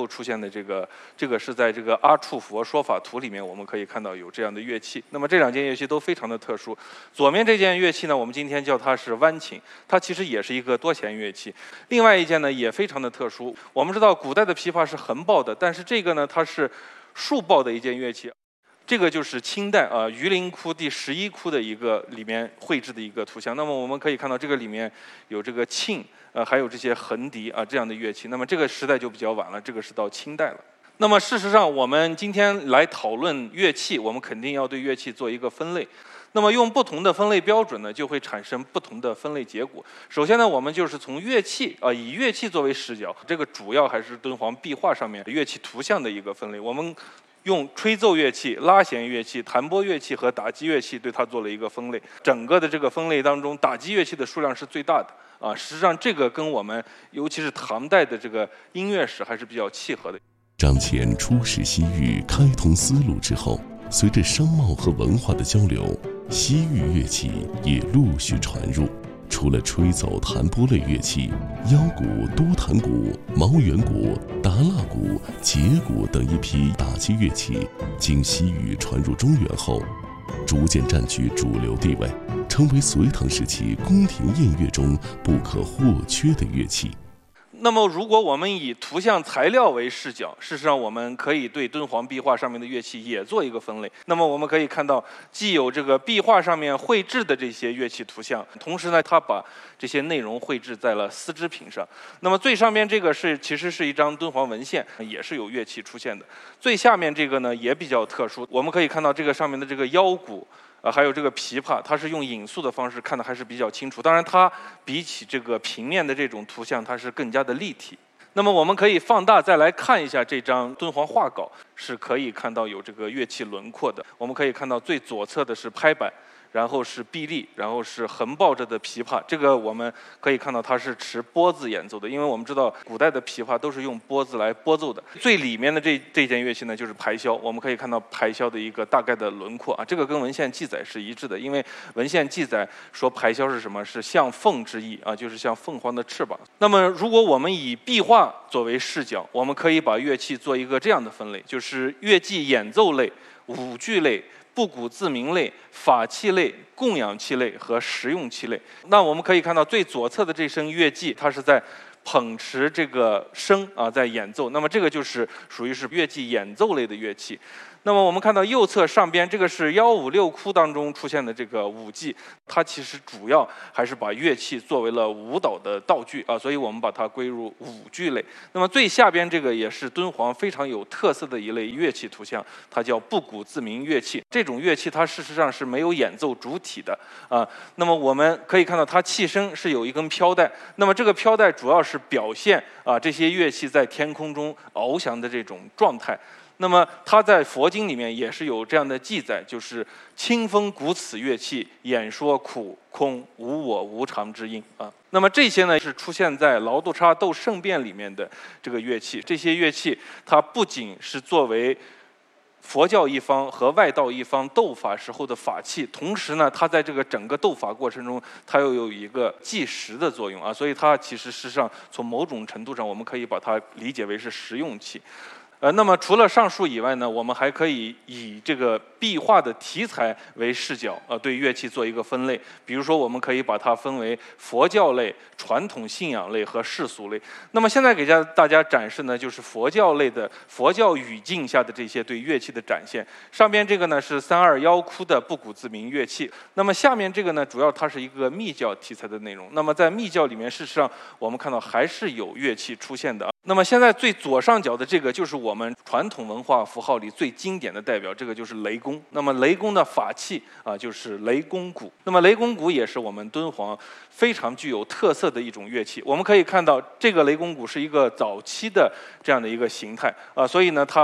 出现的这个是在这个阿处佛说法图里面，我们可以看到有这样的乐器。那么这两件乐器都非常的特殊。左面这件乐器呢，我们今天叫它是弯琴，它其实也是一个多弦乐器。另外一件呢也非常的特殊。我们知道古代的琵琶是横抱的，但是这个呢它是竖抱的一件乐器。这个就是清代榆林窟第11窟的一个里面绘制的一个图像。那么我们可以看到这个里面有这个磬，还有这些横笛这样的乐器。那么这个时代就比较晚了，这个是到清代了。那么事实上，我们今天来讨论乐器，我们肯定要对乐器做一个分类。那么用不同的分类标准呢，就会产生不同的分类结果。首先呢，我们就是从乐器以乐器作为视角，这个主要还是敦煌壁画上面乐器图像的一个分类。我们用吹奏乐器、拉弦乐器、弹拨乐器和打击乐器对它做了一个分类。整个的这个分类当中，打击乐器的数量是最大的实际上，这个跟我们尤其是唐代的这个音乐史还是比较契合的。 张骞出使西域，开通丝路之后，随着商贸和文化的交流，西域乐器也陆续传入。除了吹奏、弹拨类乐器，腰鼓、多弹鼓、毛圆鼓、达腊鼓、节鼓等一批打击乐器，经西域传入中原后，逐渐占据主流地位，成为隋唐时期宫廷宴乐中不可或缺的乐器。 那么，如果我们以图像材料为视角，事实上我们可以对敦煌壁画上面的乐器也做一个分类。那么我们可以看到，既有这个壁画上面绘制的这些乐器图像，同时呢，它把这些内容绘制在了丝织品上。那么最上面这个其实是一张敦煌文献，也是有乐器出现的。最下面这个呢也比较特殊，我们可以看到这个上面的这个腰鼓。还有这个琵琶，它是用影塑的方式看的还是比较清楚。当然，它比起这个平面的这种图像，它是更加的立体。那么我们可以放大再来看一下这张敦煌画稿，是可以看到有这个乐器轮廓的。我们可以看到最左侧的是拍板，然后是臂力，然后是横抱着的琵琶。这个我们可以看到它是持拨子演奏的，因为我们知道古代的琵琶都是用拨子来拨奏的。最里面的这件乐器呢，就是排箫。我们可以看到排箫的一个大概的轮廓这个跟文献记载是一致的，因为文献记载说排箫是什么？是像凤之意就是像凤凰的翅膀。那么如果我们以壁画作为视角，我们可以把乐器做一个这样的分类，就是乐器演奏类、舞剧类、不鼓自鸣类、法器类、供养器类和实用器类。那我们可以看到最左侧的这声乐器，它是在捧持这个笙在演奏。那么这个就是属于是乐器演奏类的乐器。那么我们看到右侧上边这个是156窟当中出现的这个舞伎，它其实主要还是把乐器作为了舞蹈的道具所以我们把它归入舞剧类。那么最下边这个也是敦煌非常有特色的一类乐器图像，它叫不鼓自鸣乐器。这种乐器它事实上是没有演奏主体的那么我们可以看到它器身是有一根飘带，那么这个飘带主要是表现这些乐器在天空中翱翔的这种状态。那么它在佛经里面也是有这样的记载，就是清风鼓此乐器，演说苦空无我无常之音那么这些呢是出现在劳度差斗圣变里面的这个乐器。这些乐器它不仅是作为佛教一方和外道一方斗法时候的法器，同时呢，它在这个整个斗法过程中，它又有一个计时的作用所以它其实事实上从某种程度上，我们可以把它理解为是实用器。那么除了上述以外呢，我们还可以以这个壁画的题材为视角对乐器做一个分类。比如说，我们可以把它分为佛教类、传统信仰类和世俗类。那么现在给大家展示呢，就是佛教类的佛教语境下的这些对乐器的展现。上边这个呢是321窟的不鼓自鸣乐器。那么下面这个呢，主要它是一个密教题材的内容。那么在密教里面，事实上我们看到还是有乐器出现的。那么现在最左上角的这个就是我们传统文化符号里最经典的代表，这个就是雷公。那么雷公的法器就是雷公鼓。那么雷公鼓也是我们敦煌非常具有特色的一种乐器。我们可以看到，这个雷公鼓是一个早期的这样的一个形态所以呢，它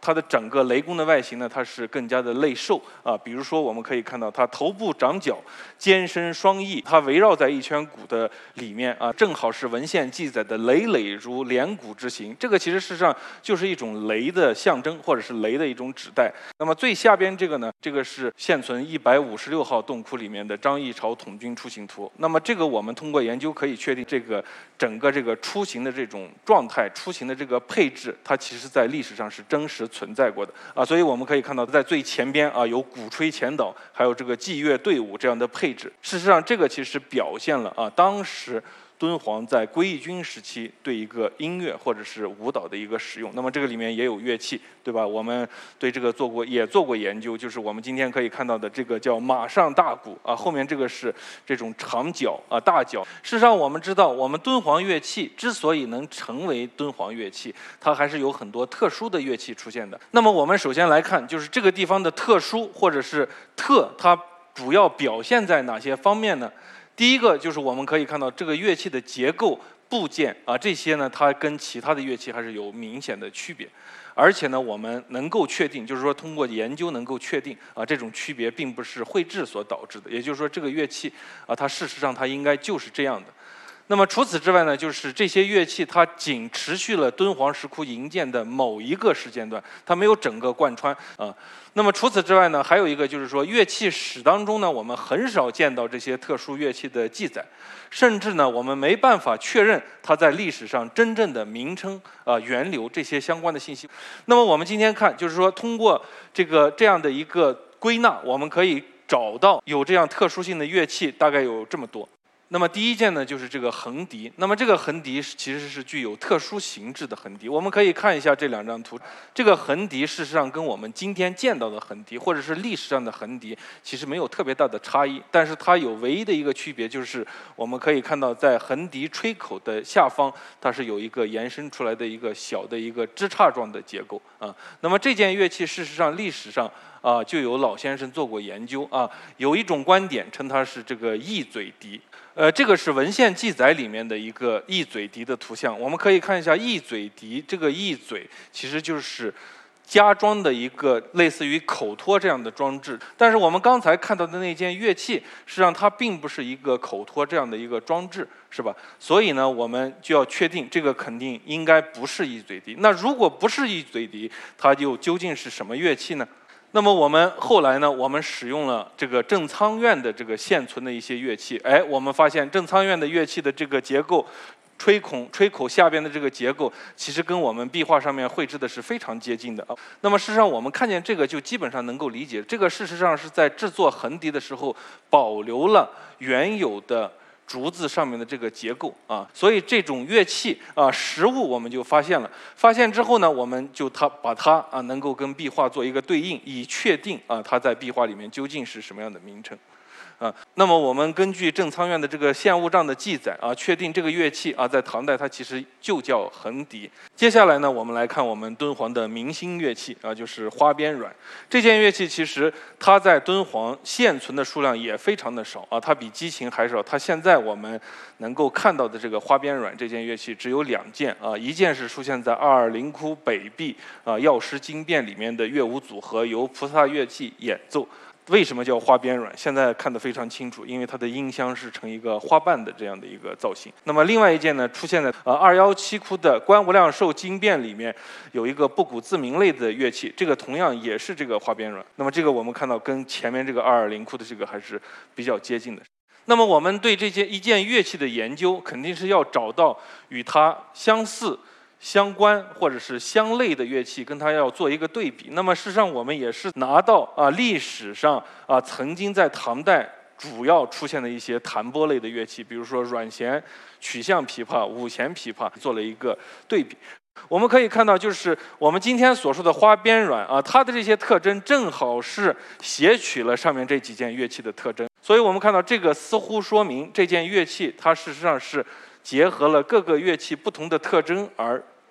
它的整个雷公的外形呢，它是更加的类兽啊。比如说，我们可以看到它头部长角，肩身双翼，它围绕在一圈骨的里面啊，正好是文献记载的累累如连骨之形。这个其实事实上就是一种雷的象征，或者是雷的一种指代。那么最下边这个呢，这个是现存156号洞窟里面的张议潮统军出行图。那么这个我们通过研究可以确定，这个整个这个出行的这种状态、出行的这个配置，它其实在历史上是真实存在过的啊。所以我们可以看到，在最前边啊有鼓吹前导，还有这个祭乐队伍这样的配置。事实上，这个其实表现了啊当时敦煌在归义军时期对一个音乐或者是舞蹈的一个使用。那么这个里面也有乐器，对吧？我们对这个也做过研究，就是我们今天可以看到的这个叫马上大鼓啊，后面这个是这种长角啊大角。事实上，我们知道，我们敦煌乐器之所以能成为敦煌乐器，它还是有很多特殊的乐器出现的。那么我们首先来看，就是这个地方的特殊或者是它主要表现在哪些方面呢？第一个就是我们可以看到这个乐器的结构、部件啊，这些呢，它跟其他的乐器还是有明显的区别。而且呢，我们能够确定，就是说通过研究能够确定啊，这种区别并不是绘制所导致的。也就是说，这个乐器啊，它事实上它应该就是这样的。那么除此之外呢，就是这些乐器它仅持续了敦煌石窟营建的某一个时间段，它没有整个贯穿啊。那么除此之外呢，还有一个就是说，乐器史当中呢，我们很少见到这些特殊乐器的记载，甚至呢，我们没办法确认它在历史上真正的名称源流这些相关的信息。那么我们今天看，就是说通过这样的一个归纳，我们可以找到有这样特殊性的乐器大概有这么多。那么第一件呢，就是这个横笛。那么这个横笛其实是具有特殊形制的横笛。我们可以看一下这两张图。这个横笛事实上跟我们今天见到的横笛，或者是历史上的横笛，其实没有特别大的差异。但是它有唯一的一个区别，就是我们可以看到，在横笛吹口的下方，它是有一个延伸出来的一个小的一个枝杈状的结构啊。那么这件乐器事实上历史上就有老先生做过研究啊。有一种观点称它是这个翼嘴笛。这个是文献记载里面的一个翼嘴笛的图像。我们可以看一下翼嘴笛，这个翼嘴其实就是加装的一个类似于口托这样的装置。但是我们刚才看到的那件乐器，实际上它并不是一个口托这样的一个装置，是吧？所以呢，我们就要确定这个肯定应该不是翼嘴笛。那如果不是翼嘴笛，它又究竟是什么乐器呢？那么我们后来呢，我们使用了这个正仓院的这个现存的一些乐器，我们发现正仓院的乐器的这个结构，吹口下边的这个结构，其实跟我们壁画上面绘制的是非常接近的。那么事实上，我们看见这个就基本上能够理解，这个事实上是在制作横笛的时候保留了原有的竹子上面的这个结构啊，所以这种乐器实物我们就发现了。发现之后呢，我们就把它能够跟壁画做一个对应，以确定它在壁画里面究竟是什么样的名称。那么我们根据正仓院的这个现物账的记载确定这个乐器在唐代它其实就叫横笛。接下来呢，我们来看我们敦煌的明星乐器就是花边阮。这件乐器其实它在敦煌现存的数量也非常的少它比击琴还少。它现在我们能够看到的这个花边阮这件乐器只有2件一件是出现在220窟北壁药师经变里面的乐舞组合，由菩萨乐器演奏。为什么叫花边阮？现在看得非常清楚，因为它的音箱是呈一个花瓣的这样的一个造型。那么另外一件呢，出现在217窟的观无量寿经变里面，有一个不古自鸣类的乐器，这个同样也是这个花边阮。那么这个我们看到跟前面这个220窟的这个还是比较接近的。那么我们对一件乐器的研究，肯定是要找到与它相似、相关或者是相类的乐器，跟它要做一个对比。那么事实上我们也是拿到历史上曾经在唐代主要出现的一些弹拨类的乐器，比如说阮弦、曲项琵琶、五弦琵琶，做了一个对比。我们可以看到，就是我们今天所说的花边阮它的这些特征正好是写取了上面这几件乐器的特征。所以我们看到这个似乎说明这件乐器它事实上是结合了各个乐器不同的特征而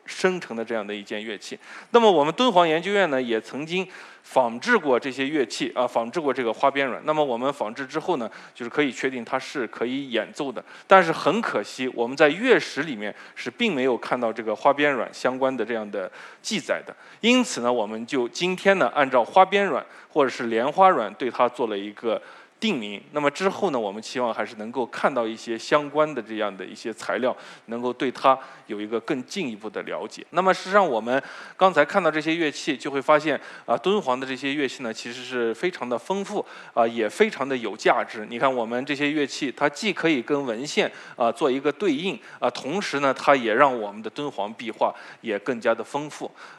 生成的这样的一件乐器。那么我们敦煌研究院呢，也曾经仿制过这些乐器啊，仿制过这个花边阮。那么我们仿制之后呢，就是可以确定它是可以演奏的。但是很可惜，我们在乐史里面是并没有看到这个花边阮相关的这样的记载的。因此呢，我们就今天呢，按照花边阮或者是莲花阮对它做了一个定名。那么之后呢，我们期望还是能够看到一些相关的这样的一些材料，能够对它有一个更进一步的了解。那么实际上我们刚才看到这些乐器，就会发现敦煌的这些乐器呢，其实是非常的丰富也非常的有价值。你看我们这些乐器，它既可以跟文献做一个对应同时呢，它也让我们的敦煌壁画也更加的丰富。